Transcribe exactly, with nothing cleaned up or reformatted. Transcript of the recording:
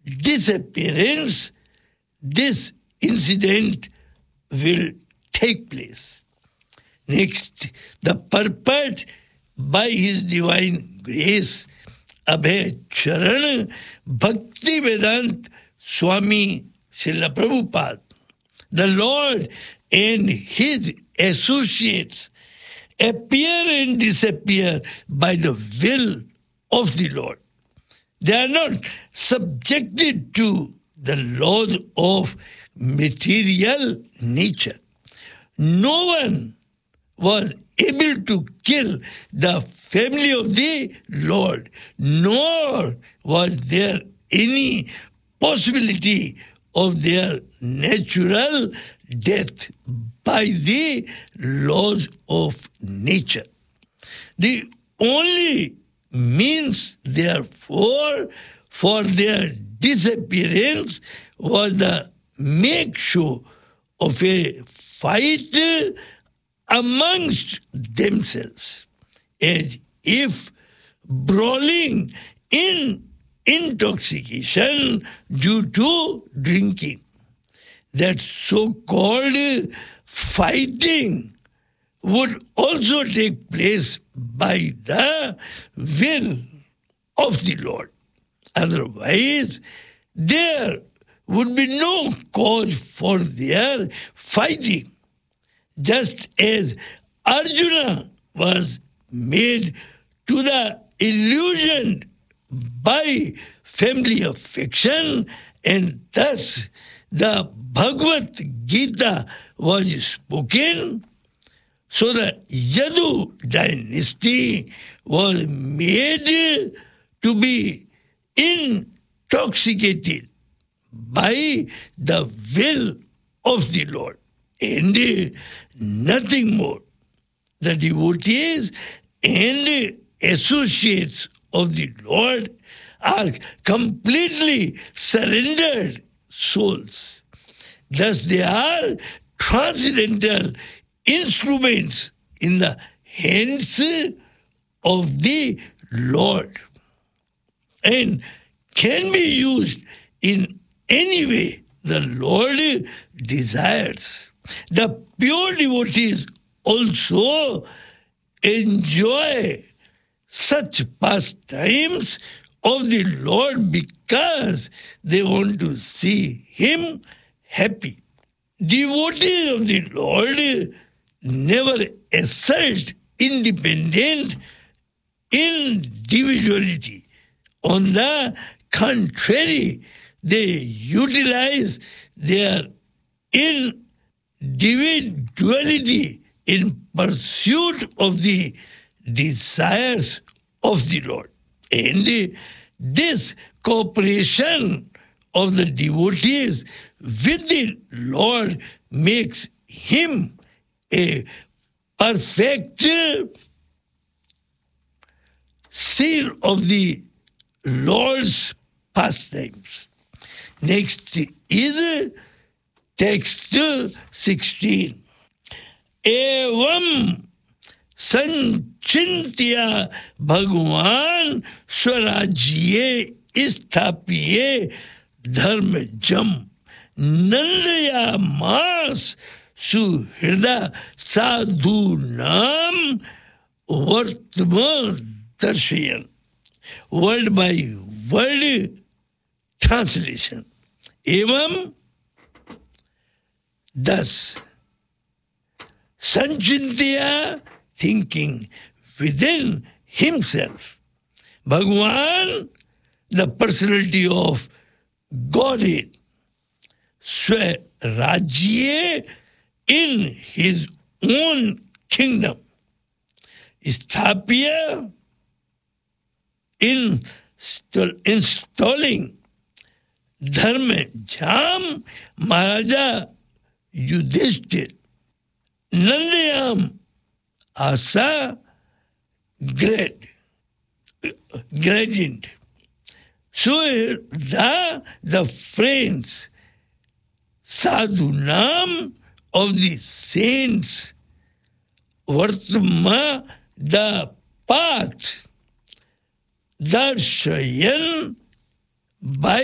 disappearance, this incident will take place. Next, the purport by His divine grace, Abhay Charan Bhakti Vedant Swami Srila Prabhupada. The Lord and His associates appear and disappear by the will of the Lord. They are not subjected to the laws of material nature. No one was able to kill the family of the Lord, nor was there any possibility of their natural death by the laws of nature. The only means, therefore, for their disappearance was the make show of a fight amongst themselves, as if brawling in intoxication due to drinking. That so-called fighting would also take place by the will of the Lord. Otherwise, there would be no cause for their fighting. Just as Arjuna was made to the illusion by family affection, and thus the Bhagavad Gita was spoken, so the Yadu dynasty was made to be intoxicated by the will of the Lord, and nothing more. The devotees and associates of the Lord are completely surrendered souls. Thus they are transcendental instruments in the hands of the Lord and can be used in any way the Lord desires. The pure devotees also enjoy such pastimes of the Lord because they want to see Him happy. Devotees of the Lord never assert independent individuality. On the contrary, they utilize their individuality in pursuit of the desires of the Lord. And this cooperation of the devotees with the Lord makes Him a perfect seal of the Lord's pastimes. Next is text sixteen. Evam sanchintya Bhagwan Swarajye Isthapiye Dharmajam Nandayamas Suhrida Sadhunam Vartma Darshayan. Word by word translation. Evam, thus, sanchintya, thinking within himself. Bhagwan, the personality of Godhead. Swarajye, in his own kingdom. Isthapya, in installing. Dharma Jam, Maharaja Yudhishthir. Nandayam, Asa, grad, gradient. So the, the friends, Sadhunam of the saints, Vartma, the path, Darshayan, by